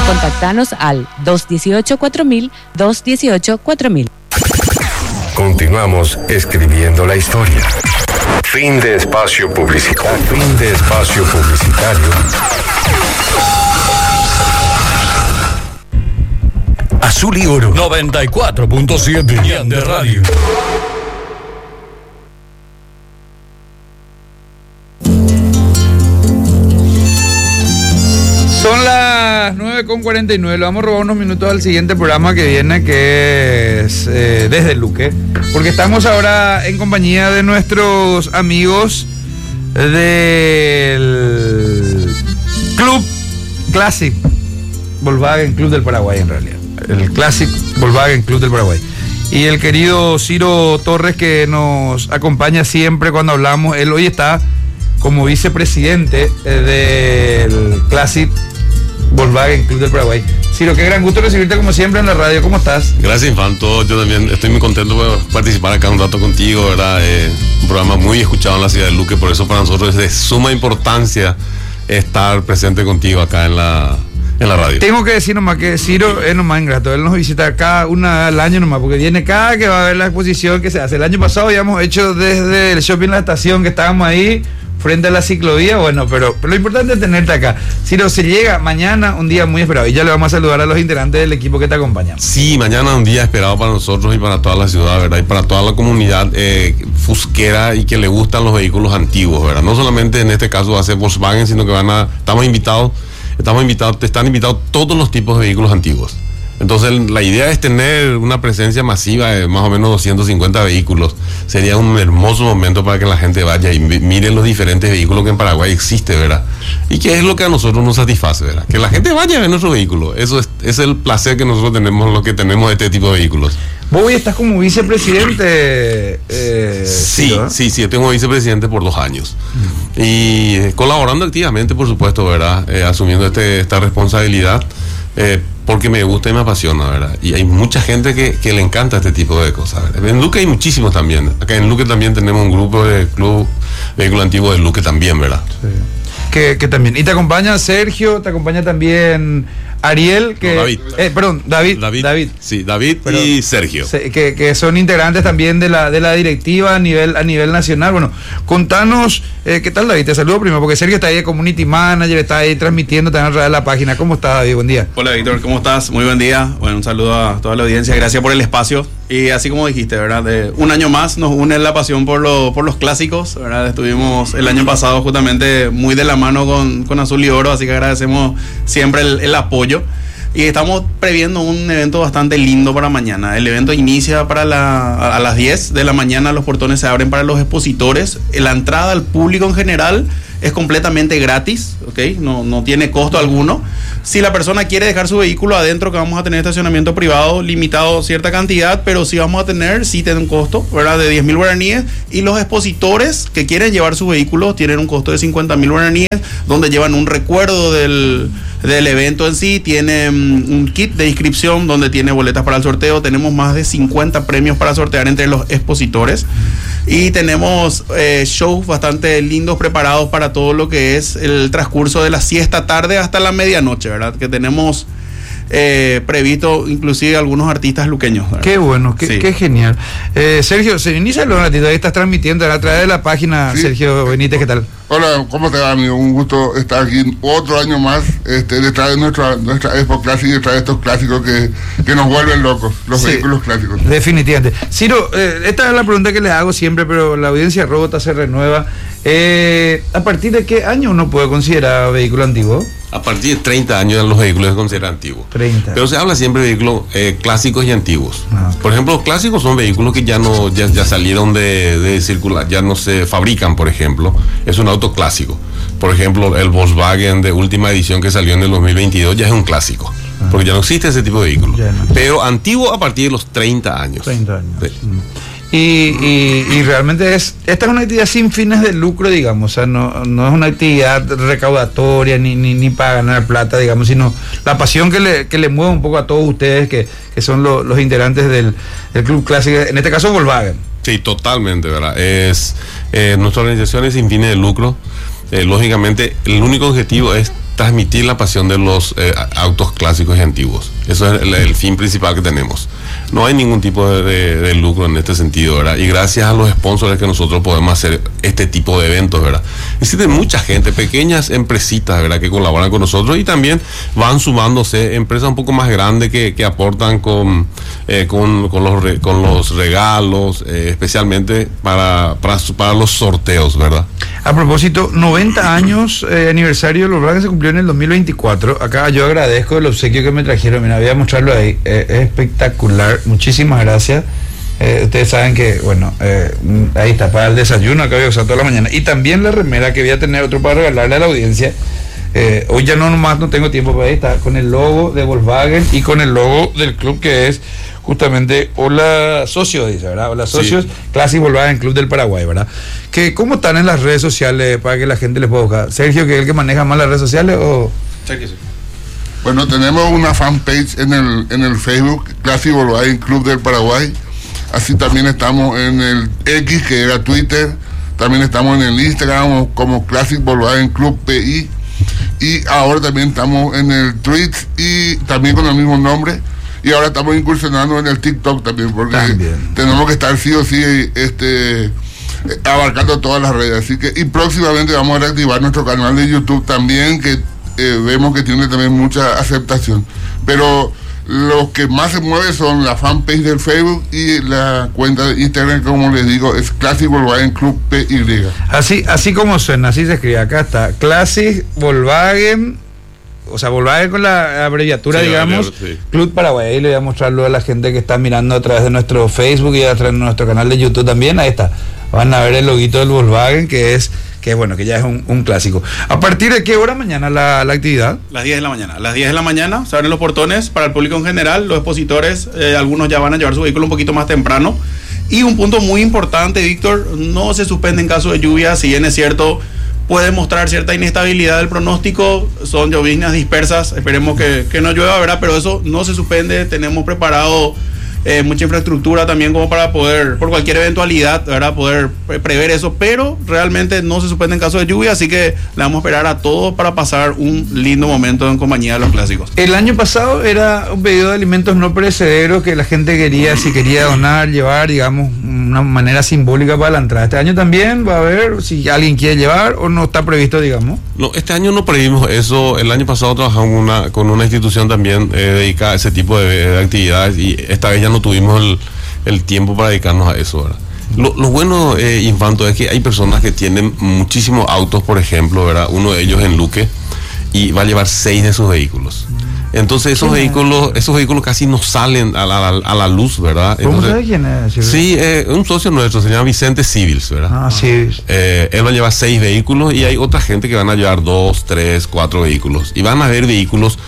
Contactanos al 218-4000, 218-4000. Continuamos escribiendo la historia. Fin de espacio publicitario. Fin de espacio publicitario. Azul y Oro 94.7 de radio. Son las 9:49. Le vamos a robar unos minutos al siguiente programa que viene, que es Desde Luque, porque estamos ahora en compañía de nuestros amigos del Club Classic Volkswagen Club del Paraguay, en realidad. El Classic Volkswagen Club del Paraguay. Y el querido Ciro Torres, que nos acompaña siempre cuando hablamos. Él hoy está como vicepresidente del Classic Volkswagen Club del Paraguay. Ciro, qué gran gusto recibirte como siempre en la radio. ¿Cómo estás? Gracias, Infanto. Yo también estoy muy contento por participar acá un rato contigo, ¿verdad? Un programa muy escuchado en la ciudad de Luque, por eso para nosotros es de suma importancia estar presente contigo acá en la radio. Tengo que decir nomás que Ciro es nomás ingrato. Él nos visita cada una al año nomás, porque viene cada que va a ver la exposición que se hace. El año pasado habíamos hecho desde el shopping La Estación, que estábamos ahí frente a la ciclovía, bueno, pero lo importante es tenerte acá. Ciro, se llega mañana un día muy esperado, y ya le vamos a saludar a los integrantes del equipo que te acompañan. Sí, mañana un día esperado para nosotros y para toda la ciudad, ¿verdad? Y para toda la comunidad fusquera y que le gustan los vehículos antiguos, ¿verdad? No solamente en este caso va a ser Volkswagen, sino que están invitados todos los tipos de vehículos antiguos. Entonces la idea es tener una presencia masiva de más o menos 250 vehículos. Sería un hermoso momento para que la gente vaya y mire los diferentes vehículos que en Paraguay existe, ¿verdad? Y que es lo que a nosotros nos satisface, ¿verdad? Que la gente vaya a ver nuestro vehículo. Eso es el placer que nosotros tenemos, lo que tenemos de este tipo de vehículos. Vos hoy estás como vicepresidente. Sí, yo tengo vicepresidente por 2 años. Y colaborando activamente, por supuesto, ¿verdad? Asumiendo esta responsabilidad. Porque me gusta y me apasiona, ¿verdad? Y hay mucha gente que le encanta este tipo de cosas, ¿verdad? En Luque hay muchísimos también. Acá en Luque también tenemos un grupo de Club Vehículo Antiguo de Luque también, ¿verdad? Sí. Que también. Y te acompaña Sergio, te acompaña también Ariel, David. Sí, David y Sergio. Que son integrantes también de la directiva a nivel nacional. Bueno, contanos, ¿qué tal, David? Te saludo primero, porque Sergio está ahí de Community Manager, está ahí transmitiendo también a través de la página. ¿Cómo estás, David? Buen día. Hola, Víctor, ¿cómo estás? Muy buen día. Bueno, un saludo a toda la audiencia. Gracias por el espacio. Y así como dijiste, ¿verdad? De un año más nos une la pasión por los clásicos, ¿verdad? Estuvimos el año pasado justamente muy de la mano con Azul y Oro, así que agradecemos siempre el apoyo. Y estamos previendo un evento bastante lindo para mañana. El evento inicia a las 10 de la mañana, los portones se abren para los expositores. La entrada al público en general es completamente gratis, ¿ok? No tiene costo alguno. Si la persona quiere dejar su vehículo adentro, que vamos a tener estacionamiento privado limitado cierta cantidad, pero sí vamos a tener, sí tiene un costo, ¿verdad? De 10.000 guaraníes. Y los expositores que quieren llevar su vehículo tienen un costo de 50.000 guaraníes, donde llevan un recuerdo del evento en sí. Tienen un kit de inscripción donde tiene boletas para el sorteo. Tenemos más de 50 premios para sortear entre los expositores. Y tenemos shows bastante lindos preparados para todo lo que es el transcurso de la siesta tarde hasta la medianoche, ¿verdad? Que tenemos previsto inclusive algunos artistas luqueños, ¿verdad? Qué bueno, qué genial. Sergio, se inicia un ratito, ahí estás transmitiendo a través de la página. Sí. Sergio Benítez, ¿qué tal? Hola, ¿cómo te va, amigo? Un gusto estar aquí otro año más detrás de nuestra Expo Classic, detrás de estos clásicos que nos vuelven locos, los vehículos clásicos. Definitivamente. Ciro, esta es la pregunta que les hago siempre, pero la audiencia robota se renueva. ¿A partir de qué año uno puede considerar vehículo antiguo? A partir de 30 años los vehículos se consideran antiguos. 30. Pero se habla siempre de vehículos clásicos y antiguos. Por ejemplo, los clásicos son vehículos que ya salieron de circular, ya no se fabrican, por ejemplo. Es un auto clásico. Por ejemplo, el Volkswagen de última edición que salió en el 2022 ya es un clásico. Porque ya no existe ese tipo de vehículo. No. Pero antiguo a partir de los 30 años. 30 años. Sí. Y realmente esta es una actividad sin fines de lucro, digamos, o sea, no es una actividad recaudatoria ni para ganar plata, digamos, sino la pasión que le mueve un poco a todos ustedes que son los integrantes del Club Clásico, en este caso Volkswagen. Sí, totalmente, ¿verdad? Nuestra organización es sin fines de lucro. Lógicamente, el único objetivo es transmitir la pasión de los autos clásicos y antiguos. Eso es el fin principal que tenemos. No hay ningún tipo de lucro en este sentido, ¿verdad? Y gracias a los sponsors que nosotros podemos hacer este tipo de eventos, ¿verdad? Existe mucha gente, pequeñas empresitas, ¿verdad?, que colaboran con nosotros, y también van sumándose empresas un poco más grandes que aportan con los regalos, especialmente para los sorteos, ¿verdad? A propósito, 90 años aniversario de los Volkswagen se cumplió en el 2024. Acá yo agradezco el obsequio que me trajeron. Mira, voy a mostrarlo ahí. Es espectacular. Muchísimas gracias. Ustedes saben que, bueno, ahí está, para el desayuno acá voy a usar toda la mañana. Y también la remera, que voy a tener otro para regalarle a la audiencia. Hoy ya no tengo tiempo, pero ahí está, con el logo de Volkswagen y con el logo del club, que es justamente Hola Socios, dice, ¿verdad? Hola Socios, sí. Classic Volkswagen Club del Paraguay, ¿verdad? ¿Cómo están en las redes sociales para que la gente les pueda buscar? Sergio, que es el que maneja más las redes sociales, o... Sergio, sí. Bueno, tenemos una fanpage en el Facebook, Classic Volkswagen Club del Paraguay. Así también estamos en el X, que era Twitter. También estamos en el Instagram como Classic Volkswagen Club PI. Y ahora también estamos en el Twitch y también con el mismo nombre. Y ahora estamos incursionando en el TikTok también, porque tenemos que estar sí o sí abarcando todas las redes. Así que, y próximamente vamos a reactivar nuestro canal de YouTube también, que vemos que tiene también mucha aceptación. Pero lo que más se mueve son la fanpage del Facebook y la cuenta de Instagram, como les digo, es Classic Volkswagen Club PY. Así como suena, así se escribe. Acá está, Classic Volkswagen, o sea, Volkswagen con la abreviatura, sí, digamos, sí. Club Paraguay. Ahí le voy a mostrarlo a la gente que está mirando a través de nuestro Facebook y a través de nuestro canal de YouTube también. Ahí está, van a ver el loguito del Volkswagen, que bueno, que ya es un clásico. ¿A partir de qué hora mañana la actividad? Las 10 de la mañana. A las 10 de la mañana se abren los portones para el público en general. Los expositores, algunos ya van a llevar su vehículo un poquito más temprano. Y un punto muy importante, Víctor, no se suspende en caso de lluvia. Si bien es cierto, puede mostrar cierta inestabilidad del pronóstico, son lloviznas dispersas. Esperemos que no llueva, ¿verdad? Pero eso no se suspende. Tenemos preparado mucha infraestructura también como para poder, por cualquier eventualidad, ¿verdad?, poder prever eso, pero realmente no se suspende en caso de lluvia, así que le vamos a esperar a todos para pasar un lindo momento en compañía de los clásicos. El año pasado era un pedido de alimentos no perecederos que la gente quería, si quería donar, llevar, digamos, una manera simbólica para la entrada. ¿Este año también va a haber, si alguien quiere llevar, o no está previsto, digamos? No, este año no previmos eso. El año pasado trabajamos con una institución también dedicada a ese tipo de actividades, y esta vez ya no tuvimos el tiempo para dedicarnos a eso, ¿verdad? Lo bueno, Infanto, es que hay personas que tienen muchísimos autos, por ejemplo, ¿verdad? Uno de ellos en Luque, y va a llevar 6 de sus vehículos. Entonces esos vehículos casi no salen a la luz, ¿verdad? ¿Cómo sabe quién es? Sí, un socio nuestro se llama Vicente Civils, ¿verdad? Ah, sí. Él va a llevar 6 vehículos, y hay otra gente que van a llevar 2, 3, 4 vehículos. Y van a haber vehículos,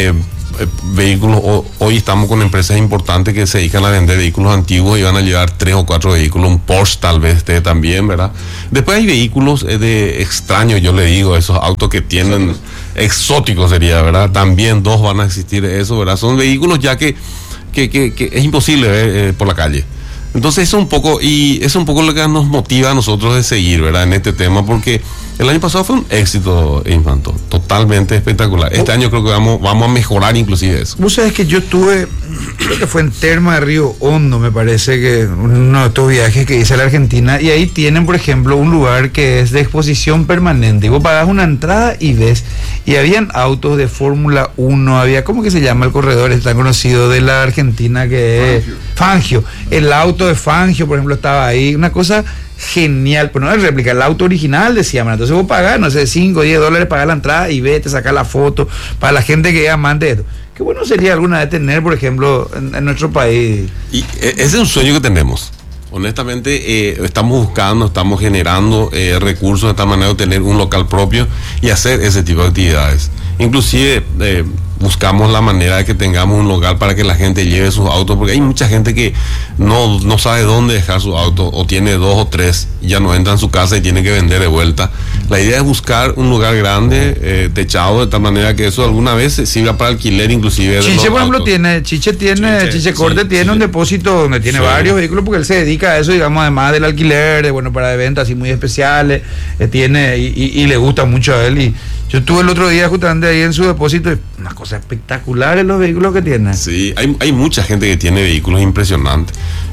hoy estamos con empresas importantes que se dedican a vender vehículos antiguos, y van a llevar 3 o 4 vehículos, un Porsche tal vez también, ¿verdad? Después hay vehículos de extraños, yo le digo, esos autos que tienen exóticos sería, ¿verdad? También 2 van a existir de eso, ¿verdad? Son vehículos ya que es imposible ver por la calle. Entonces eso es un poco lo que nos motiva a nosotros de seguir, ¿verdad?, en este tema, porque el año pasado fue un éxito, Infanto, totalmente espectacular. Este año creo que vamos a mejorar inclusive eso. Vos sabés que yo creo que fue en Terma de Río Hondo, me parece, que uno de estos viajes que hice a la Argentina, y ahí tienen, por ejemplo, un lugar que es de exposición permanente, y vos pagás una entrada y ves, y habían autos de Fórmula 1, había, ¿cómo que se llama el corredor tan conocido de la Argentina que es Fangio? El auto de Fangio, por ejemplo, estaba ahí, una cosa genial, pero no es réplica, el auto original, decíamos. Entonces vos pagás, no sé, $5 o $10 pagar la entrada y vete, sacar la foto para la gente que es amante de esto. Qué bueno sería alguna vez tener, por ejemplo, en nuestro país. Y ese es un sueño que tenemos. Honestamente, estamos buscando, estamos generando recursos de esta manera de tener un local propio y hacer ese tipo de actividades. Inclusive buscamos la manera de que tengamos un local para que la gente lleve sus autos, porque hay mucha gente que no sabe dónde dejar su auto, o tiene 2 o 3 y ya no entra en su casa y tiene que vender de vuelta. La idea es buscar un lugar grande, techado, de tal manera que eso alguna vez sirva para alquiler, inclusive. Chiche, por ejemplo, Chiche Corte tiene un depósito donde tiene varios vehículos, porque él se dedica a eso, digamos, además del alquiler, para eventos así muy especiales, tiene y le gusta mucho a él. Y yo estuve el otro día justamente ahí en su depósito, y unas cosas espectaculares los vehículos que tiene. Sí, hay mucha gente que tiene vehículos impresionantes.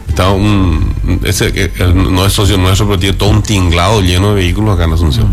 No es socio nuestro, pero tiene todo un tinglado lleno de vehículos acá en Asunción.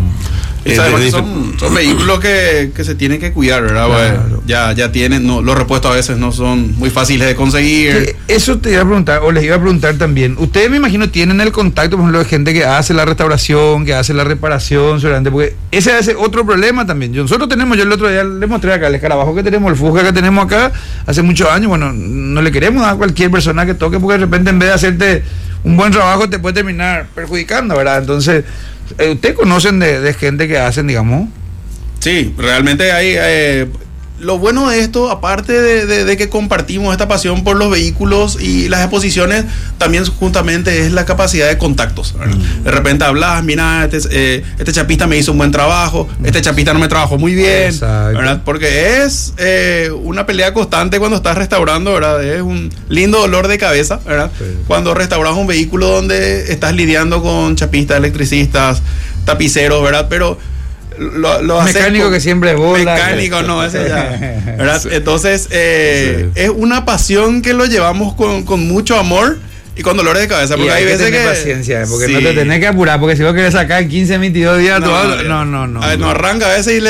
Son vehículos que se tienen que cuidar, ¿verdad? Claro. Ya tienen, los repuestos a veces no son muy fáciles de conseguir. Eso te iba a preguntar, o les iba a preguntar también. Ustedes, me imagino, tienen el contacto, por ejemplo, de gente que hace la restauración, que hace la reparación, seguramente, porque ese es otro problema también. Nosotros tenemos, yo el otro día les mostré acá el escarabajo que tenemos, el Fuga que tenemos acá, hace muchos años. No le queremos dar a cualquier persona que toque, porque de repente en vez de hacerte un buen trabajo te puede terminar perjudicando, ¿verdad? Entonces, ¿ustedes conocen de gente que hacen, digamos? Sí, realmente hay... lo bueno de esto, aparte de que compartimos esta pasión por los vehículos y las exposiciones, también justamente es la capacidad de contactos, ¿verdad? De repente hablas, mira, este chapista me hizo un buen trabajo, este chapista no me trabajó muy bien, ¿verdad? Porque es una pelea constante cuando estás restaurando, ¿verdad? Es un lindo dolor de cabeza, ¿verdad? Sí. Cuando restauras un vehículo donde estás lidiando con chapistas, electricistas, tapiceros, ¿verdad? Pero lo mecánico que siempre bola. Mecánico, no, ese ya. ¿Verdad? Sí. Entonces, es una pasión que lo llevamos con mucho amor y con dolores de cabeza. Porque hay veces que. Paciencia, porque no te tenés que apurar, porque si vos querés sacar en 15, 22 días, no arranca a veces y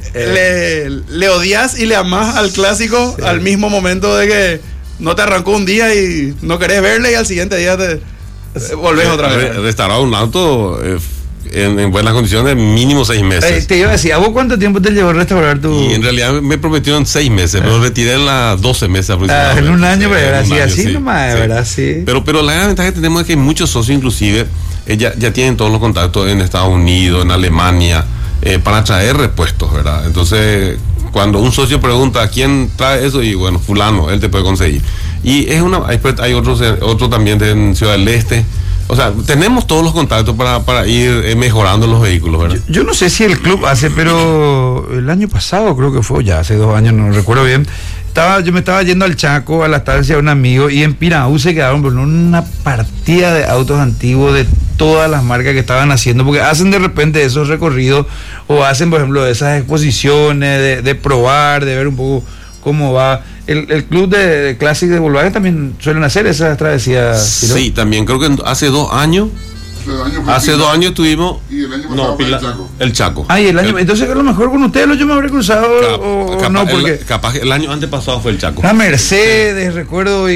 le odias y le amás al clásico al mismo momento de que no te arrancó un día y no querés verle y al siguiente día te volvés otra vez. Restaurar un auto. En buenas condiciones, mínimo 6 meses. Te iba a decir, ¿a vos cuánto tiempo te llevó a restaurar tu...? Y en realidad me prometieron 6 meses, pero retiré en las 12 meses aproximadamente. En un año, pero así nomás, ¿verdad? Sí. Pero la gran ventaja que tenemos es que muchos socios, inclusive, ya tienen todos los contactos en Estados Unidos, en Alemania, para traer repuestos, ¿verdad? Entonces, cuando un socio pregunta ¿a quién trae eso? Y bueno, fulano, él te puede conseguir. Y hay otro también en Ciudad del Este. O sea, tenemos todos los contactos para ir mejorando los vehículos, ¿verdad? Yo no sé si el club hace, pero el año pasado creo que fue, ya hace 2 años, no recuerdo bien. Yo me estaba yendo al Chaco, a la estancia de un amigo, y en Piraú se quedaron con una partida de autos antiguos de todas las marcas que estaban haciendo, porque hacen de repente esos recorridos, o hacen, por ejemplo, esas exposiciones de probar, de ver un poco cómo va. El club de Classic de Volkswagen también suelen hacer esas travesías. Sí, también creo que hace 2 años. Hace 2 años tuvimos. Y el año pasado el Chaco. Entonces a lo mejor con ustedes yo me habré cruzado porque capaz que el año antepasado fue el Chaco. La Mercedes, recuerdo,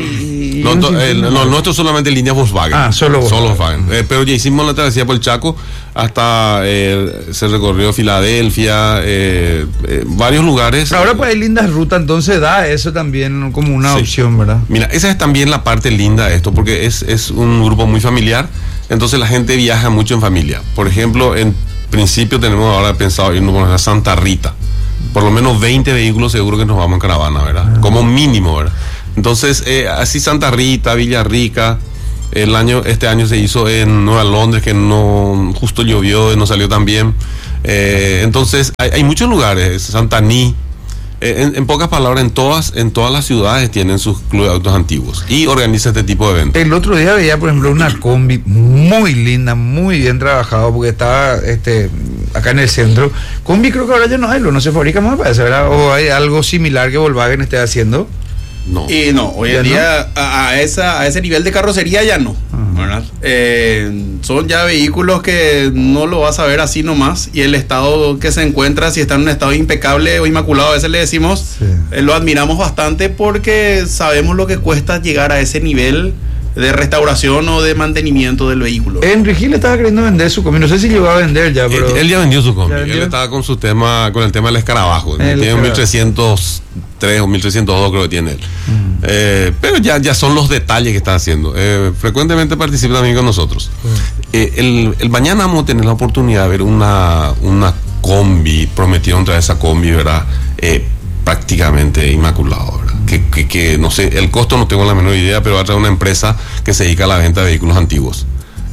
no, nuestro solamente líneas Volkswagen. Solo Volkswagen. Pero ya hicimos la travesía por el Chaco hasta se recorrió Filadelfia, varios lugares. Pero ahora pues hay lindas rutas, entonces da eso también como una opción, ¿verdad? Mira, esa es también la parte linda de esto, porque es un grupo muy familiar. Entonces la gente viaja mucho en familia. Por ejemplo, en principio tenemos ahora pensado irnos a Santa Rita. Por lo menos 20 vehículos seguro que nos vamos en caravana, ¿verdad? Como mínimo, ¿verdad? Entonces, así Santa Rita, Villarrica. Este año se hizo en Nueva Londres, que no justo llovió y no salió tan bien. Entonces, hay muchos lugares. Santaní. En pocas palabras, en todas las ciudades tienen sus clubes de autos antiguos y organiza este tipo de eventos. El otro día veía, por ejemplo, una combi muy linda, muy bien trabajado, porque estaba acá en el centro. Combi creo que ahora ya no se fabrica más, parece, ¿verdad? ¿O hay algo similar que Volkswagen esté haciendo? No. Y no, hoy en día a ese nivel de carrocería ya no, ¿verdad? Son ya vehículos que no lo vas a ver así nomás, y el estado que se encuentra, si está en un estado impecable o inmaculado, a veces le decimos, lo admiramos bastante porque sabemos lo que cuesta llegar a ese nivel de restauración o de mantenimiento del vehículo. Henry Gil estaba queriendo vender su combi, no sé si llegó a vender ya, pero... Él ya vendió su combi, él estaba con el tema del escarabajo, tiene un 1303 o 1302 creo que tiene él. Pero ya son los detalles que está haciendo. Frecuentemente participa también con nosotros. El mañana vamos a tener la oportunidad de ver una combi, prometieron traer esa combi, ¿verdad? Prácticamente inmaculado, ¿verdad? Que no sé, el costo no tengo la menor idea, pero va a traer una empresa que se dedica a la venta de vehículos antiguos.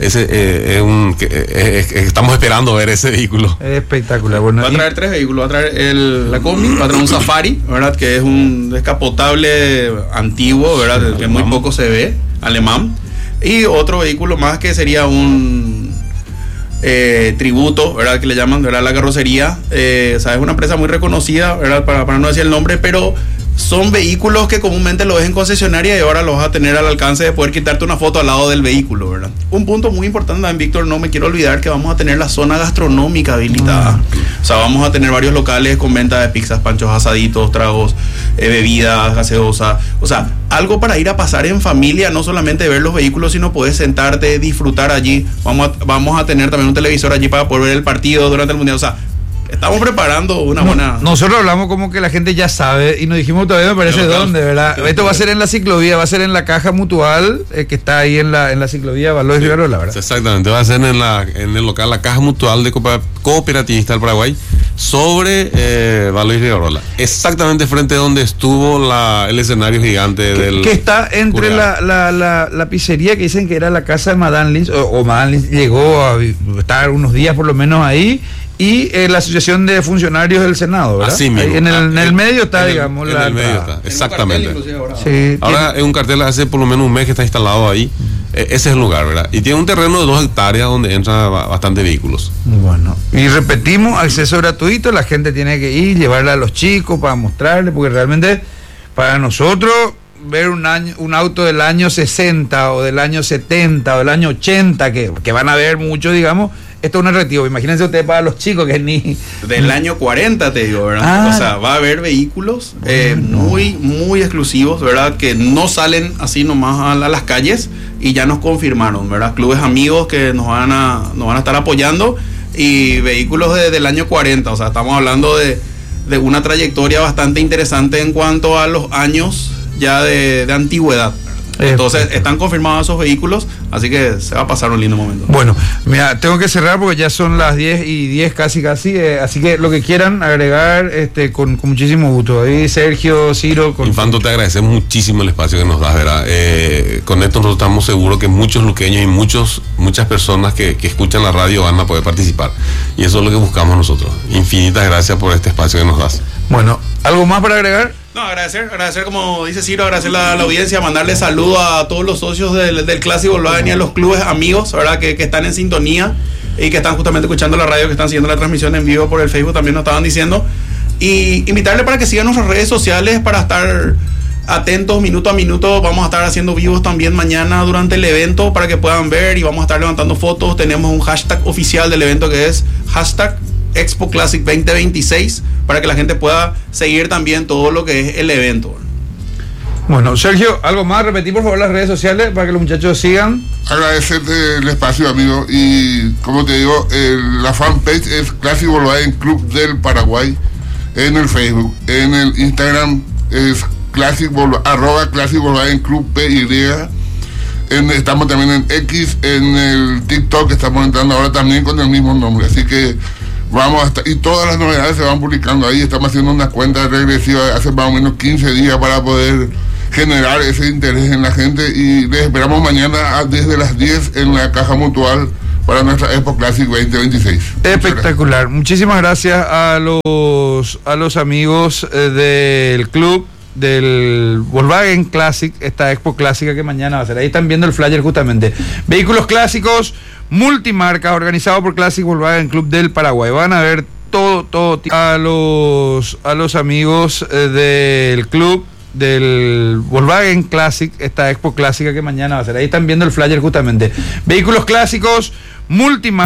Estamos esperando ver ese vehículo. Espectacular. Bueno, va a traer 3 vehículos, va a traer la combi, va a traer un Safari, ¿verdad? Que es un descapotable antiguo, ¿verdad? Que muy poco se ve, alemán. Y otro vehículo más que sería un tributo, ¿verdad? Que le llaman, ¿verdad? La carrocería. O sea, es una empresa muy reconocida, ¿verdad? Para no decir el nombre, pero son vehículos que comúnmente lo ves en concesionaria y ahora los vas a tener al alcance de poder quitarte una foto al lado del vehículo, ¿verdad? Un punto muy importante también, Víctor, no me quiero olvidar que vamos a tener la zona gastronómica habilitada. O sea, vamos a tener varios locales con venta de pizzas, panchos, asaditos, tragos, bebidas, gaseosas. O sea, algo para ir a pasar en familia, no solamente ver los vehículos, sino poder sentarte, disfrutar allí. Vamos a tener también un televisor allí para poder ver el partido durante el Mundial. O sea, estamos preparando una buena... Nosotros hablamos como que la gente ya sabe y nos dijimos todavía me parece dónde, ¿verdad? Esto va a ser en la ciclovía, va a ser en la caja mutual que está ahí en la ciclovía Valois Rivarola, ¿verdad? Exactamente, va a ser en el local, la caja mutual de cooperativista del Paraguay sobre Valois Rivarola. Exactamente frente a donde estuvo el escenario gigante del... Que está entre la pizzería que dicen que era la casa de Madame Lins, o Madame Lins llegó a estar unos días por lo menos ahí. Y la Asociación de Funcionarios del Senado, ¿verdad? Así mismo. En el medio está, digamos. En el medio está, exactamente. Sí, ahora es un cartel hace por lo menos un mes que está instalado ahí. Ese es el lugar, ¿verdad? Y tiene un terreno de 2 hectáreas donde entran bastante vehículos. Bueno, y repetimos, acceso gratuito, la gente tiene que ir, llevarla a los chicos para mostrarle, porque realmente para nosotros ver un auto del año 60 o del año 70 o del año 80, que van a ver mucho, digamos, esto es un atractivo. Imagínense ustedes para los chicos que ni... Del año 40, te digo, ¿verdad? O sea, va a haber vehículos muy, muy exclusivos, ¿verdad? Que no salen así nomás a las calles y ya nos confirmaron, ¿verdad? Clubes amigos que nos van a estar apoyando y vehículos del año 40. O sea, estamos hablando de una trayectoria bastante interesante en cuanto a los años ya de antigüedad. Entonces están confirmados esos vehículos, así que se va a pasar un lindo momento. Bueno, mira, tengo que cerrar porque ya son las 10:10 casi, así que lo que quieran agregar, con muchísimo gusto. Ahí Sergio, Ciro... Infanto, te agradecemos muchísimo el espacio que nos das, ¿verdad? Con esto nosotros estamos seguros que muchos luqueños y muchas personas que escuchan la radio van a poder participar. Y eso es lo que buscamos nosotros. Infinitas gracias por este espacio que nos das. Bueno, ¿algo más para agregar? No, agradecer, como dice Ciro, agradecer a la audiencia, mandarle saludos a todos los socios del Clásico Volkswagen y a los clubes amigos, ¿verdad? Que están en sintonía y que están justamente escuchando la radio, que están siguiendo la transmisión en vivo por el Facebook, también nos estaban diciendo. Y invitarle para que sigan nuestras redes sociales para estar atentos minuto a minuto. Vamos a estar haciendo vivos también mañana durante el evento para que puedan ver y vamos a estar levantando fotos. Tenemos un hashtag oficial del evento que es hashtag Expo Classic 2026 para que la gente pueda seguir también todo lo que es el evento. Bueno, Sergio, algo más, repetí por favor las redes sociales para que los muchachos sigan. Agradecerte el espacio, amigo, y como te digo, la fanpage es Classic Volkswagen Club del Paraguay en el Facebook, en el Instagram es Classic Volkswagen Club PY. Estamos también en X, en el TikTok estamos entrando ahora también con el mismo nombre, así que vamos hasta, y todas las novedades se van publicando ahí. Estamos haciendo una cuenta regresiva de hace más o menos 15 días para poder generar ese interés en la gente y les esperamos mañana desde las 10 en la caja mutual para nuestra Expo Classic 2026. Espectacular. Muchísimas gracias a los amigos del club del Volkswagen Classic, esta Expo Clásica que mañana va a ser. Ahí están viendo el flyer justamente. Vehículos clásicos multimarcas, organizado por Classic Volkswagen Club del Paraguay. Van a ver todo a los amigos del club del Volkswagen Classic, esta Expo Clásica que mañana va a ser. Ahí están viendo el flyer justamente. Vehículos clásicos multimarcas